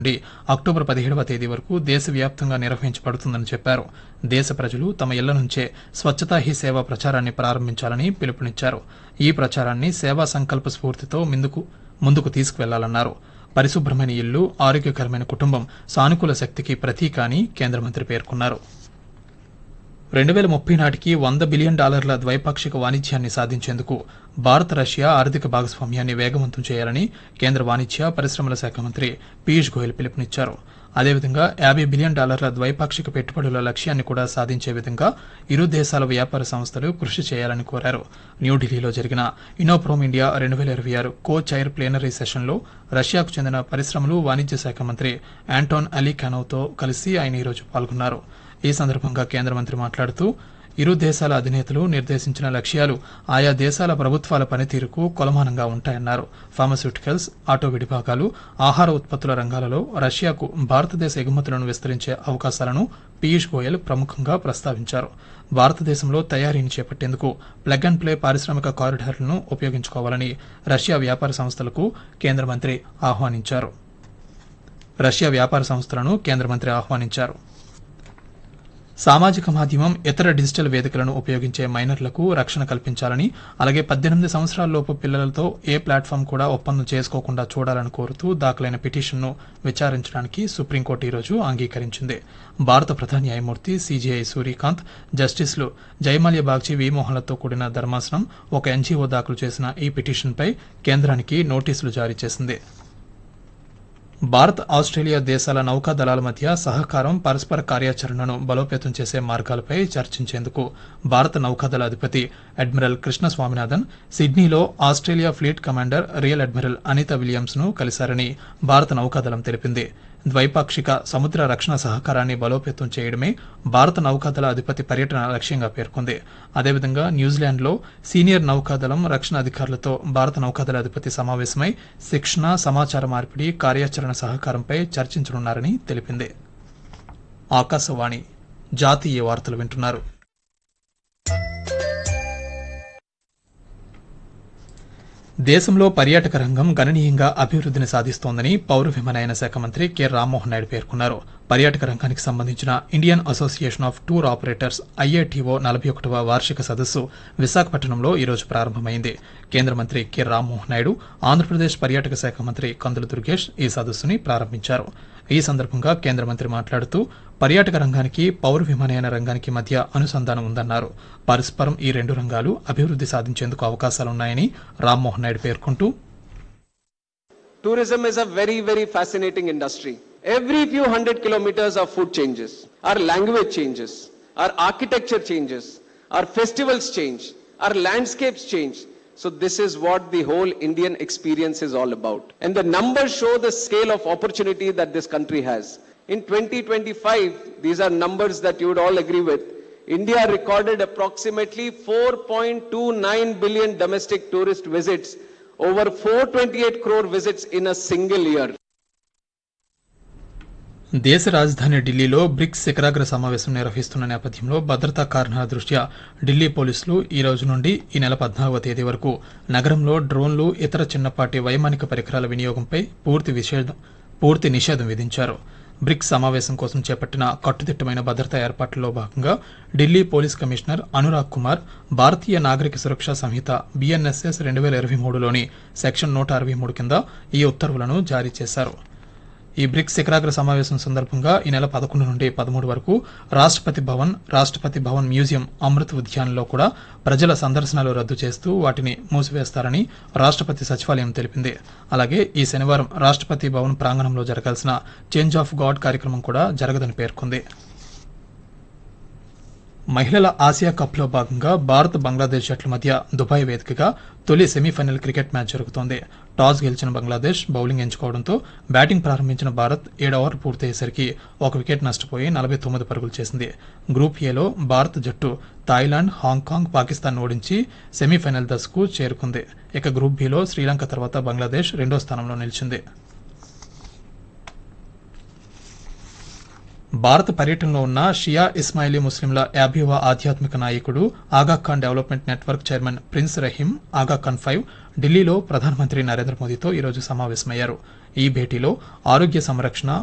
నుండి అక్టోబర్ 17వ తేదీ వరకు దేశవ్యాప్తంగా నిర్వహించబడుతుందని చెప్పారు. దేశ ప్రజలు తమ ఇళ్ల నుంచే స్వచ్ఛతా హీ సేవ ప్రచారాన్ని ప్రారంభించాలని పిలుపునిచ్చారు. ఈ ప్రచారాన్ని సేవా సంకల్ప స్ఫూర్తితో ముందుకు తీసుకువెళ్లాలన్నారు. పరిశుభ్రమైన ఇల్లు, ఆరోగ్యకరమైన కుటుంబం సానుకూల శక్తికి ప్రతీక అని కేంద్ర మంత్రి పేర్కొన్నారు. 2030 నాటికి $100 బిలియన్ ద్వైపాక్షిక వాణిజ్యాన్ని సాధించేందుకు భారత్ రష్యా ఆర్థిక భాగస్వామ్యాన్ని వేగవంతం చేయాలని కేంద్ర వాణిజ్య పరిశ్రమల శాఖ మంత్రి పీయూష్ గోయల్ పిలుపునిచ్చారు. అదేవిధంగా $50 బిలియన్ ద్వైపాక్షిక పెట్టుబడుల లక్ష్యాన్ని కూడా సాధించే విధంగా ఇరు దేశాల వ్యాపార సంస్థలు కృషి చేయాలని కోరారు. న్యూఢిల్లీలో జరిగిన ఇన్నోప్రోమ్ ఇండియా 2026 కో చైర్ ప్లేనరీ సెషన్లో రష్యాకు చెందిన పరిశ్రమలు, వాణిజ్య శాఖ మంత్రి ఆంటోన్ అలీఖానోవ్తో కలిసి ఆయన ఈరోజు పాల్గొన్నారు. ఈ సందర్భంగా కేంద్ర మంత్రి మాట్లాడుతూ ఇరు దేశాల అధినేతలు నిర్దేశించిన లక్ష్యాలు ఆయా దేశాల ప్రభుత్వాల పనితీరుకు కొలమానంగా ఉంటాయన్నారు. ఫార్మాస్యూటికల్స్, ఆటో విడిభాగాలు, ఆహార ఉత్పత్తుల రంగాలలో రష్యాకు భారతదేశ ఎగుమతులను విస్తరించే అవకాశాలను పీయూష్ గోయల్ ప్రముఖంగా ప్రస్తావించారు. భారతదేశంలో తయారీని చేపట్టేందుకు ప్లగ్ అండ్ ప్లే పారిశ్రామిక కారిడార్లను ఉపయోగించుకోవాలని రష్యా వ్యాపార సంస్థలను కేంద్ర మంత్రి ఆహ్వానించారు. సామాజిక మాధ్యమం, ఇతర డిజిటల్ వేదికలను ఉపయోగించే మైనర్లకు రక్షణ కల్పించాలని, అలాగే 18 సంవత్సరాలలోపు పిల్లలతో ఏ ప్లాట్ఫామ్ కూడా ఒప్పందం చేసుకోకుండా చూడాలని కోరుతూ దాఖలైన పిటిషన్ను విచారించడానికి సుప్రీంకోర్టు ఈరోజు అంగీకరించింది. భారత ప్రధాన న్యాయమూర్తి సిజేఐ సూర్యకాంత్, జస్టిస్లు జయమాల్యా బాగ్చి, వి మోహన్లతో కూడిన ధర్మాసనం ఒక ఎన్జీఓ దాఖలు చేసిన ఈ పిటిషన్పై కేంద్రానికి నోటీసులు జారీ చేసింది. భారత్, ఆస్ట్రేలియా దేశాల నౌకాదళాల మధ్య సహకారం, పరస్పర కార్యాచరణను బలోపేతం చేసే మార్గాలపై చర్చించేందుకు భారత నౌకాదళ అధిపతి అడ్మిరల్ కృష్ణ స్వామినాథన్ సిడ్నీలో Australia fleet commander real admiral Anita Williams ను కలిశారని భారత నౌకాదళం తెలిపింది. ద్వైపాక్షిక సముద్ర రక్షణ సహకారాన్ని బలోపేతం చేయడమే భారత నౌకాదళ అధిపతి పర్యటన లక్ష్యంగా పేర్కొంది. అదేవిధంగా న్యూజిలాండ్లో సీనియర్ నౌకాదళం, రక్షణ అధికారులతో భారత నౌకాదళ అధిపతి సమావేశమై శిక్షణ, సమాచార మార్పిడి, కార్యాచరణ సహకారంపై చర్చించనున్నారని తెలిపింది. ఆకాశవాణి జాతీయ వార్తలు వింటున్నారు. దేశంలో పర్యాటక రంగం గణనీయంగా అభివృద్ధిని సాధిస్తోందని పౌర విమానయాన శాఖ మంత్రి కె రామ్మోహన్ నాయుడు పేర్కొన్నారు. పర్యాటక రంగానికి సంబంధించిన Indian association of tour operators IATO 41వ వార్షిక సదస్సు విశాఖపట్నంలో ఈరోజు ప్రారంభమైంది. కేంద్ర మంత్రి కె రామ్మోహన్ నాయుడు, ఆంధ్రప్రదేశ్ పర్యాటక శాఖ మంత్రి కందుల దుర్గేష్ ఈ సదస్సుని ప్రారంభించారు. ఈ సందర్భంగా కేంద్ర మంత్రి మాట్లాడుతూ పర్యాటక రంగానికి, పౌర విమానయాన రంగానికి మధ్య అనుసంధానం ఉందన్నారు. పరస్పరం ఈ రెండు రంగాలు అభివృద్ధి సాధించేందుకు అవకాశాలున్నాయని రామ్మోహన్ నాయుడు పేర్కొంటూ, Tourism is a very, very fascinating industry. Every few hundred kilometers our food changes, our language changes, our architecture changes, our festivals change, our landscapes change. So this is what the whole Indian experience is all about. And the numbers show the scale of opportunity that this country has. In 2025, these are numbers that you would all agree with. India recorded approximately 4.29 billion domestic tourist visits, over 428 crore visits in a single year. దేశ రాజధాని ఢిల్లీలో bricks శిఖరాగ్ర సమావేశం నిర్వహిస్తున్న నేపథ్యంలో భద్రతా కారణాల దృష్ట్యా ఢిల్లీ పోలీసులు ఈ రోజు నుండి ఈ నెల 14వ తేదీ వరకు నగరంలో డ్రోన్లు, ఇతర చిన్నపాటి వైమానిక పరికరాల వినియోగంపై పూర్తి నిషేధం విధించారు. బ్రిక్స్ సమావేశం కోసం చేపట్టిన కట్టుదిట్టమైన భద్రతా ఏర్పాట్లలో భాగంగా ఢిల్లీ పోలీస్ కమిషనర్ అనురాగ్ కుమార్ భారతీయ నాగరిక సురక్షా సంహిత BNSS 2023లోని సెక్షన్ 163 కింద ఈ ఉత్తర్వులను జారీ చేశారు. ఈ బ్రిక్స్ శిఖరాగ్ర సమావేశం సందర్భంగా ఈ నెల 11 నుండి 13 వరకు రాష్ట్రపతి భవన్ మ్యూజియం, అమృత్ ఉద్యాన్లో కూడా ప్రజల సందర్శనలు రద్దు చేస్తూ వాటిని మూసివేస్తారని రాష్ట్రపతి సచివాలయం తెలిపింది. అలాగే ఈ శనివారం రాష్ట్రపతి భవన్ ప్రాంగణంలో జరగాల్సిన చేంజ్ ఆఫ్ గార్డ్ కార్యక్రమం కూడా జరగదని పేర్కొంది. మహిళల ఆసియా కప్లో భాగంగా భారత్, బంగ్లాదేశ్ జట్ల మధ్య దుబాయ్ వేదికగా తొలి సెమీఫైనల్ క్రికెట్ మ్యాచ్ జరుగుతోంది. టాస్ గెలిచిన బంగ్లాదేశ్ బౌలింగ్ ఎంచుకోవడంతో బ్యాటింగ్ ప్రారంభించిన భారత్ 7 ఓవర్లు పూర్తయ్యేసరికి 1 వికెట్ నష్టపోయి 49 పరుగులు చేసింది. గ్రూప్ ఏలో భారత్ జట్టు థాయిలాండ్, హాంకాంగ్, పాకిస్తాన్ ఓడించి సెమీఫైనల్ దశకు చేరుకుంది. ఇక గ్రూప్ బిలో శ్రీలంక తర్వాత బంగ్లాదేశ్ 2వ స్థానంలో నిలిచింది. భారత పర్యటనలో ఉన్న షియా ఇస్మాయిలీ ముస్లింల 50వ ఆధ్యాత్మిక నాయకుడు, Aga Khan development network chairman prince Rahim Aga Khan 5 ఢిల్లీలో ప్రధానమంత్రి నరేంద్ర మోదీతో ఈరోజు సమావేశమయ్యారు. ఈ భేటీలో ఆరోగ్య సంరక్షణ,